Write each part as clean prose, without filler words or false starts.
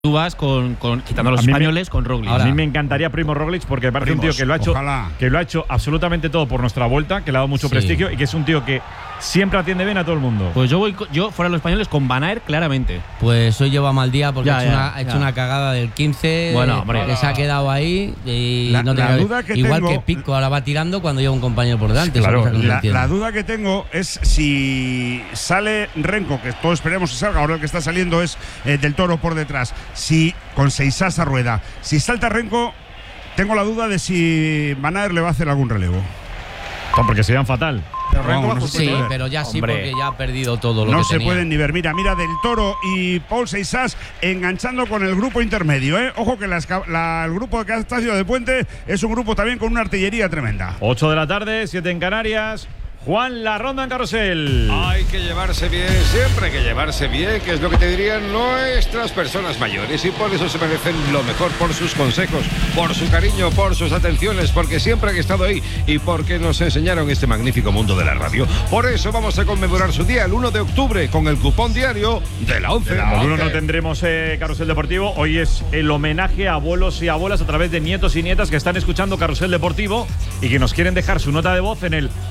Tú vas quitando a los españoles con Roglic. A mí me encantaría Primo Roglic porque me parece un tío que lo ha hecho absolutamente todo por nuestra Vuelta, que le ha dado mucho prestigio y que es un tío que siempre atiende bien a todo el mundo. Pues yo fuera de los españoles con Van Aert claramente. Pues hoy lleva mal día porque ha hecho una cagada del 15. Bueno, hombre, que se ha quedado ahí y la duda que igual tengo, que Pico ahora va tirando cuando lleva un compañero por delante. Claro, la duda que tengo es si sale Renko, que todos esperemos que salga, ahora el que está saliendo es del Toro por detrás. Si con Seisás a rueda, si salta Renko, tengo la duda de si Van Aert le va a hacer algún relevo. No, porque serían fatal. Pero ya sí, porque ya ha perdido todo lo que tenía. No se pueden ni ver. Mira del Toro y Paul Seisás enganchando con el grupo intermedio. Ojo que el grupo que ha estado de Puente es un grupo también con una artillería tremenda. 8 de la tarde, 7 en Canarias. Juan, la ronda en carrusel. Hay que llevarse bien, siempre hay que llevarse bien, que es lo que te dirían nuestras personas mayores, y por eso se merecen lo mejor, por sus consejos, por su cariño, por sus atenciones, porque siempre han estado ahí y porque nos enseñaron este magnífico mundo de la radio. Por eso vamos a conmemorar su día el 1 de octubre con el cupón diario de la 11. El 1 no tendremos Carrusel Deportivo. Hoy es el homenaje a abuelos y abuelas a través de nietos y nietas que están escuchando Carrusel Deportivo y que nos quieren dejar su nota de voz en el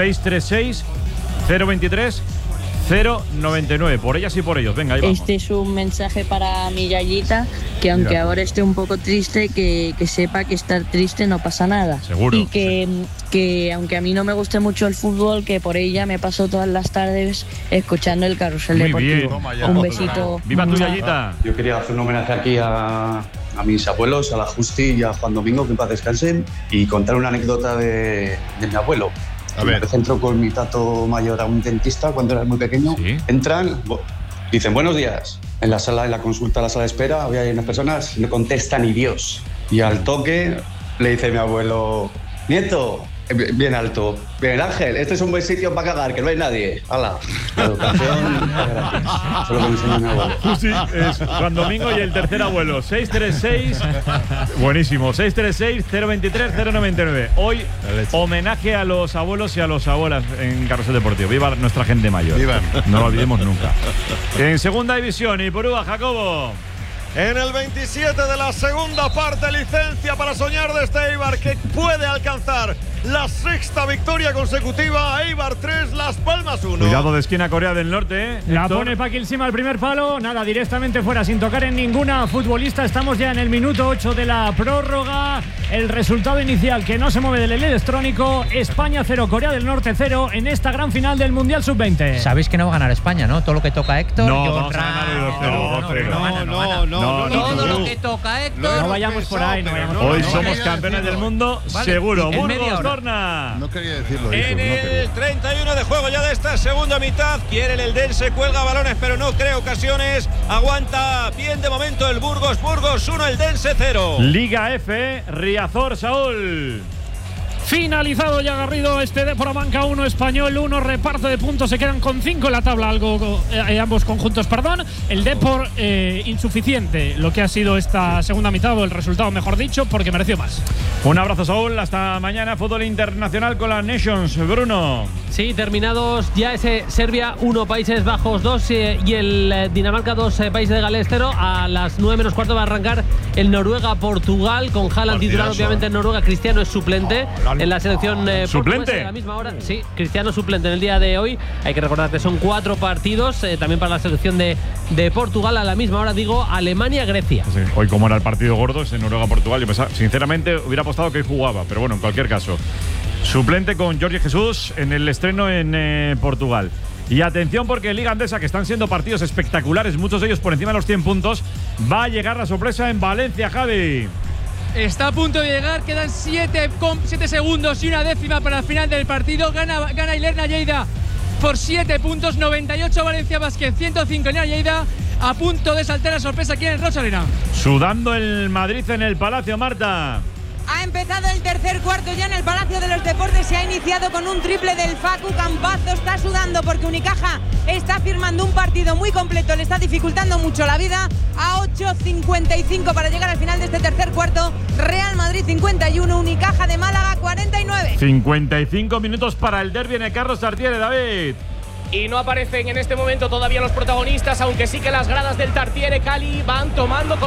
636-023-099. Por ellas y por ellos. Venga, ahí vamos. Este es un mensaje para mi Yayita, que aunque ahora esté un poco triste, que sepa que estar triste no pasa nada. Seguro. Y que aunque a mí no me guste mucho el fútbol, que por ella me paso todas las tardes escuchando el Carrusel Deportivo. Un besito. ¡Viva tu Yayita! Yo quería hacer un homenaje aquí a mis abuelos, a la Justi y a Juan Domingo, que en paz descansen, y contar una anécdota de mi abuelo. Me entró con mi tato mayor a un dentista cuando era muy pequeño. ¿Sí? Entran, dicen buenos días. En la consulta, la sala de espera, había unas personas, no contesta ni Dios. Y al toque le dice mi abuelo, nieto, bien alto, bien Ángel, este es un buen sitio para cagar, que no hay nadie. ¡Hala! La educación es gratis. Eso es lo que me enseñó mi abuelo. Sí, es Juan Domingo y el tercer abuelo. 636, buenísimo, 636-023-099. Hoy, homenaje a los abuelos y a las abuelas en Carrusel Deportivo. Viva nuestra gente mayor. Vivan. No lo olvidemos nunca. En segunda división, Ipurúa, Jacobo. En el 27 de la segunda parte, licencia para soñar de este Eibar, que puede alcanzar la sexta victoria consecutiva. Eibar 3, Las Palmas 1. Cuidado de esquina Corea del Norte. La pone Paquil Sima al primer palo. Nada, directamente fuera, sin tocar en ninguna futbolista. Estamos ya en el minuto 8 de la prórroga. El resultado inicial que no se mueve del electrónico. España 0, Corea del Norte 0 en esta gran final del Mundial Sub-20. Sabéis que no va a ganar España, ¿no? Todo lo que toca Héctor. No, vamos a ganar el 2-0. No, todo lo que toca Héctor. No vayamos por ahí. Hoy somos campeones del mundo, seguro. Burgos, Dorna. No quería decirlo. En el 31 de juego ya de esta segunda mitad, quiere el Eldense, cuelga balones, pero no crea ocasiones. Aguanta bien de momento el Burgos 1, Eldense 0. Liga F, Riazor, Saúl. Finalizado ya Garrido, este Depor-Amanca 1, Español 1, reparto de puntos, se quedan con 5 en la tabla, ambos conjuntos, perdón. El Depor insuficiente, lo que ha sido esta segunda mitad, o el resultado mejor dicho, porque mereció más. Un abrazo, Saúl, hasta mañana. Fútbol internacional con las Nations, Bruno. Sí, terminados ya ese Serbia 1, Países Bajos 2 y el Dinamarca 2, Países de Gales 0. A las 9 menos cuarto va a arrancar el Noruega-Portugal, con Haaland titular obviamente en Noruega. Cristiano es suplente en la selección ¿Suplente? A la misma hora, sí, Cristiano suplente en el día de hoy. Hay que recordar que son 4 partidos también para la selección de Portugal. A la misma hora, digo, Alemania-Grecia. Sí, hoy como era el partido gordo, ese Noruega-Portugal, yo pensaba, sinceramente hubiera apostado que hoy jugaba, pero bueno, en cualquier caso. Suplente con Jorge Jesús en el estreno en Portugal. Y atención, porque en Liga Andesa, que están siendo partidos espectaculares, muchos de ellos por encima de los 100 puntos, va a llegar la sorpresa en Valencia, Javi. Está a punto de llegar, quedan 7 segundos y una décima para el final del partido. Gana Ilerna Lleida por 7 puntos, 98 Valencia Basket, 105 Lleida. A punto de saltar la sorpresa aquí en el Rosalina. Sudando el Madrid en el Palacio, Marta. Ha empezado el tercer cuarto ya en el Palacio de los Deportes. Se ha iniciado con un triple del Facu Campazo. Está sudando porque Unicaja está firmando un partido muy completo. Le está dificultando mucho la vida. A 8:55 para llegar al final de este tercer cuarto. Real Madrid 51, Unicaja de Málaga 49. 55 minutos para el derbi en el Carlos Tartiere, David. y no aparecen en este momento todavía los protagonistas, aunque sí que las gradas del Tartiere Cali van tomando